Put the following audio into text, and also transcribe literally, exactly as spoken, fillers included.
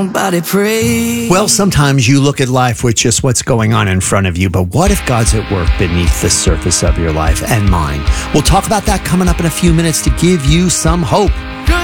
Nobody pray. Well, sometimes you look at life with just what's going on in front of you, but what if God's at work beneath the surface of your life and mine? We'll talk about that coming up in a few minutes to give you some hope.